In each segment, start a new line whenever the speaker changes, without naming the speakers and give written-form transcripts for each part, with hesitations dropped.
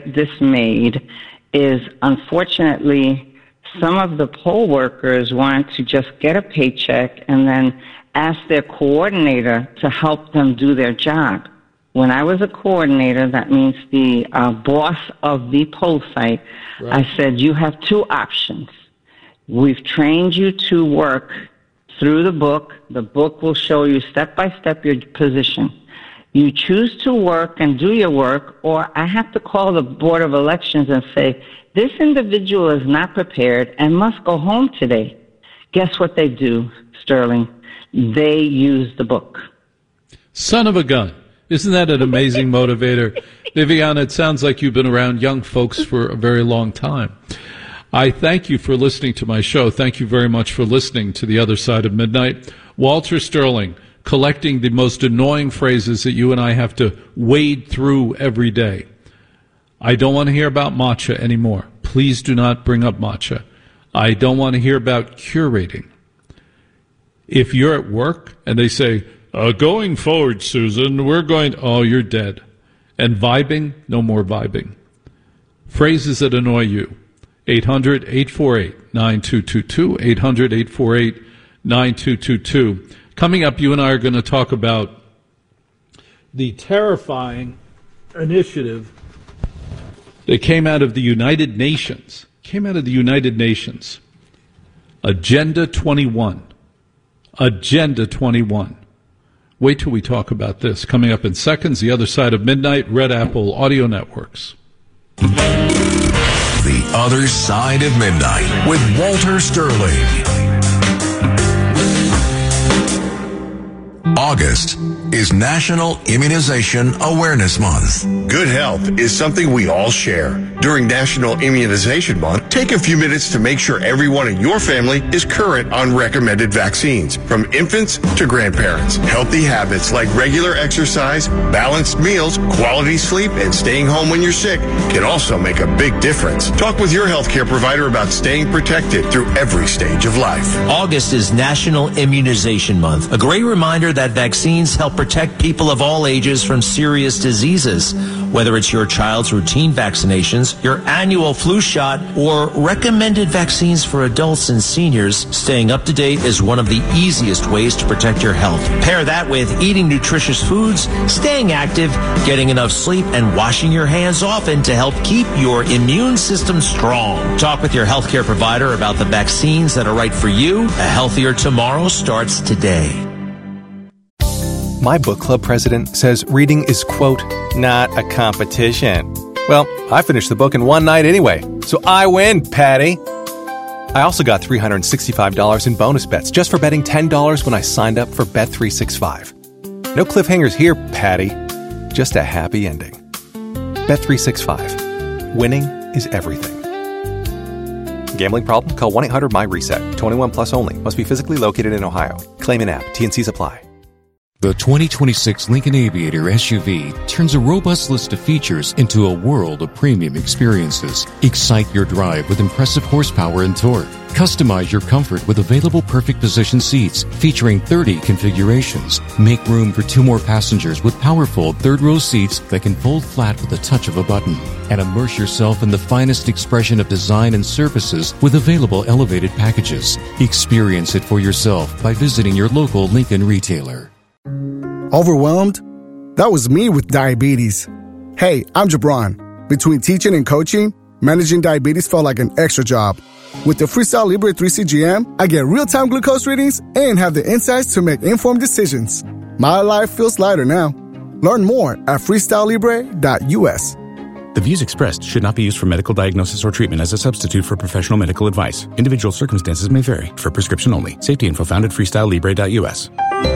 dismayed is, unfortunately, some of the poll workers want to just get a paycheck and then ask their coordinator to help them do their job. When I was a coordinator, that means the boss of the poll site, right. I said, you have two options. We've trained you to work through the book. The book will show you step by step your position. You choose to work and do your work, or I have to call the Board of Elections and say, this individual is not prepared and must go home today. Guess what they do, Sterling? They use the book.
Son of a gun. Isn't that an amazing motivator? Viviana, it sounds like you've been around young folks for a very long time. I thank you for listening to my show. Thank you very much for listening to The Other Side of Midnight. Walter Sterling, collecting the most annoying phrases that you and I have to wade through every day. I don't want to hear about matcha anymore. Please do not bring up matcha. I don't want to hear about curating. If you're at work and they say, going forward, Susan, we're going, oh, you're dead. And vibing, no more vibing. Phrases that annoy you. 800-848-9222, 800-848-9222. Coming up, you and I are going to talk about the terrifying initiative that came out of the United Nations. Agenda 21. Agenda 21. Wait till we talk about this. Coming up in seconds, The Other Side of Midnight, Red Apple Audio Networks.
The Other Side of Midnight with Walter Sterling. August is National Immunization Awareness Month.
Good health is something we all share. During National Immunization Month, take a few minutes to make sure everyone in your family is current on recommended vaccines, from infants to grandparents. Healthy habits like regular exercise, balanced meals, quality sleep, and staying home when you're sick can also make a big difference. Talk with your healthcare provider about staying protected through every stage of life.
August is National Immunization Month, a great reminder that vaccines help protect people of all ages from serious diseases. Whether it's your child's routine vaccinations, your annual flu shot, or recommended vaccines for adults and seniors, staying up to date is one of the easiest ways to protect your health. Pair that with eating nutritious foods, staying active, getting enough sleep, and washing your hands often to help keep your immune system strong. Talk with your healthcare provider about the vaccines that are right for you. A healthier tomorrow starts today.
My book club president says reading is, quote, not a competition. Well, I finished the book in one night anyway, so I win, Patty. I also got $365 in bonus bets just for betting $10 when I signed up for Bet365. No cliffhangers here, Patty. Just a happy ending. Bet365. Winning is everything. Gambling problem? Call 1-800-MY-RESET. 21 plus only. Must be physically located in Ohio. Claim in app. T&Cs apply.
The 2026 Lincoln Aviator SUV turns a robust list of features into a world of premium experiences. Excite your drive with impressive horsepower and torque. Customize your comfort with available perfect position seats featuring 30 configurations. Make room for 2 more passengers with powerful third-row seats that can fold flat with the touch of a button. And immerse yourself in the finest expression of design and services with available elevated packages. Experience it for yourself by visiting your local Lincoln retailer.
Overwhelmed? That was me with diabetes. Hey, I'm Jabron. Between teaching and coaching, managing diabetes felt like an extra job. With the Freestyle Libre 3CGM, I get real-time glucose readings and have the insights to make informed decisions. My life feels lighter now. Learn more at freestylelibre.us.
The views expressed should not be used for medical diagnosis or treatment as a substitute for professional medical advice. Individual circumstances may vary. For prescription only. Safety info found at freestylelibre.us.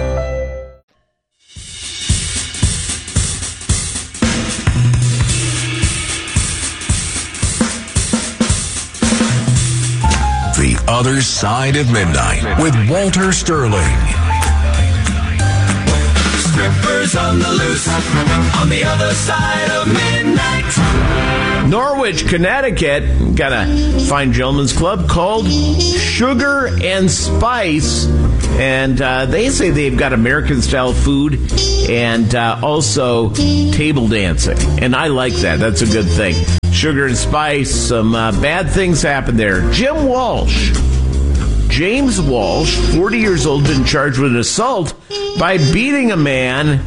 The Other Side of Midnight with Walter Sterling.
Strippers on the loose on the other side of midnight.
Norwich, Connecticut, got a fine gentleman's club called Sugar and Spice. And they say they've got American-style food and also table dancing. And I like that. That's a good thing. Sugar and Spice, some bad things happened there. Jim Walsh. James Walsh, 40 years old, been charged with an assault by beating a man,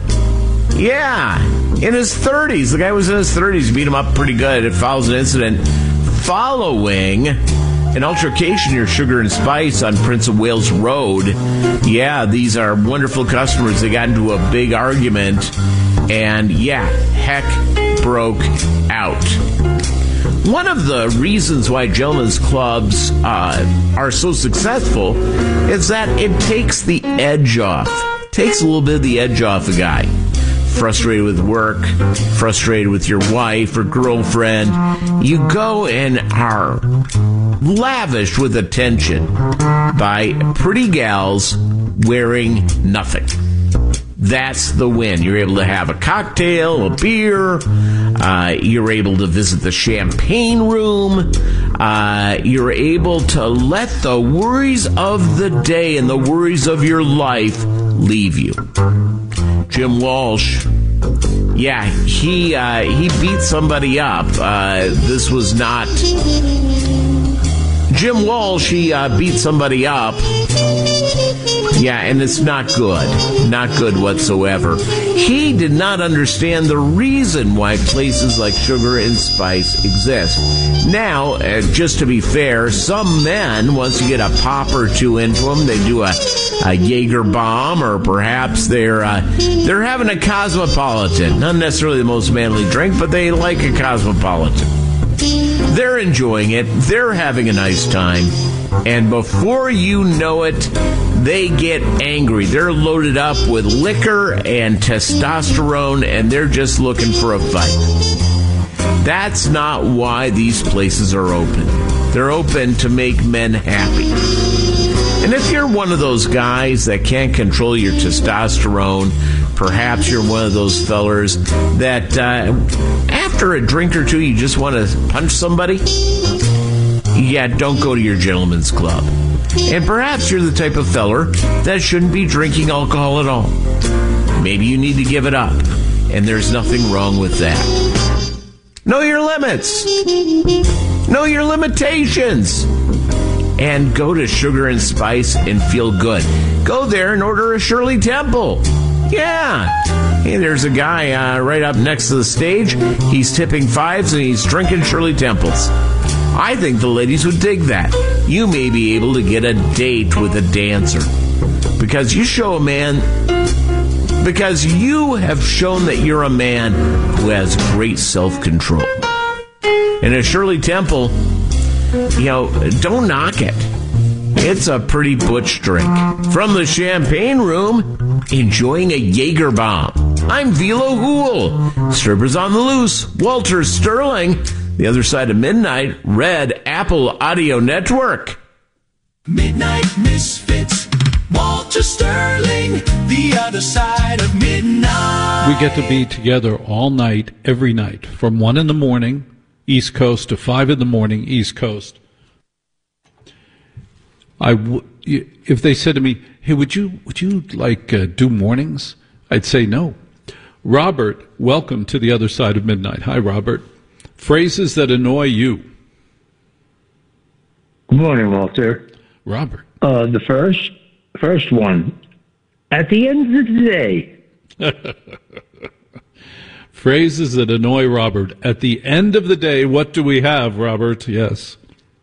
in his 30s. The guy was in his 30s, beat him up pretty good. It follows an incident following an altercation near Sugar and Spice on Prince of Wales Road. Yeah, these are wonderful customers. They got into a big argument, and heck broke out. One of the reasons why gentlemen's clubs are so successful is that it takes the edge off. Takes a little bit of the edge off the guy. Frustrated with work, frustrated with your wife or girlfriend, you go and are lavished with attention by pretty gals wearing nothing. That's the win. You're able to have a cocktail, a beer. You're able to visit the champagne room. You're able to let the worries of the day and the worries of your life leave you. Jim Walsh, he beat somebody up. This was not... Jim Walsh, he beat somebody up. And it's not good. Not good whatsoever. He did not understand the reason why places like Sugar and Spice exist. Now, just to be fair, some men, once you get a pop or two into them, they do a Jaeger bomb, or perhaps they're having a Cosmopolitan. Not necessarily the most manly drink, but they like a Cosmopolitan. They're enjoying it. They're having a nice time. And before you know it, they get angry. They're loaded up with liquor and testosterone, and they're just looking for a fight. That's not why these places are open. They're open to make men happy. And if you're one of those guys that can't control your testosterone, perhaps you're one of those fellers that after a drink or two you just want to punch somebody, don't go to your gentleman's club. And perhaps you're the type of feller that shouldn't be drinking alcohol at all. Maybe you need to give it up, and there's nothing wrong with that. Know your limits. Know your limitations. And go to Sugar and Spice and feel good. Go there and order a Shirley Temple. Hey, there's a guy right up next to the stage. He's tipping fives and he's drinking Shirley Temples. I think the ladies would dig that. You may be able to get a date with a dancer. Because you show a man... Because you have shown that you're a man who has great self-control. And a Shirley Temple, don't knock it. It's a pretty butch drink. From the champagne room, enjoying a Jaeger bomb. I'm Velo Hool. Strippers on the Loose. Walter Sterling. The Other Side of Midnight. Red Apple Audio Network.
Midnight Misfits. Walter Sterling. The Other Side of Midnight.
We get to be together all night, every night, from 1 in the morning, East Coast, to 5 in the morning, East Coast. If they said to me, "Hey, would you do mornings?" I'd say no. Robert, welcome to The Other Side of Midnight. Hi, Robert. Phrases that annoy you.
Good morning, Walter.
Robert.
The first one. At the end of the day.
Phrases that annoy Robert. At the end of the day, what do we have, Robert? Yes.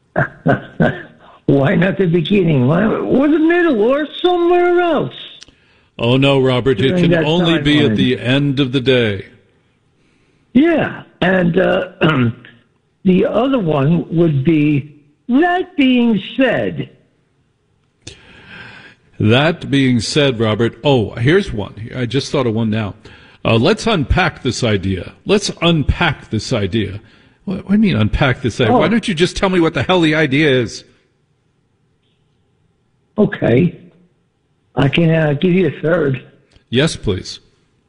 Why not the beginning? Or the middle, or somewhere else?
Oh, no, Robert. It can only be at the end of the day.
Yeah. And the other one would be, that being said.
That being said, Robert. Oh, here's one. I just thought of one now. Let's unpack this idea. What do you mean unpack this idea? Why don't you just tell me what the hell the idea is?
Okay. I can give you a third.
Yes, please.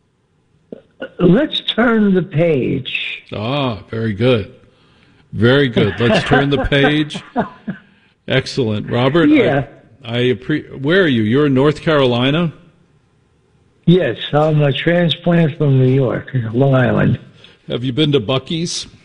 Let's turn the page.
Ah, very good. Very good. Let's turn the page. Excellent. Robert,
yeah.
Where are you? You're in North Carolina?
Yes, I'm a transplant from New York, Long Island.
Have you been to Buc-ee's?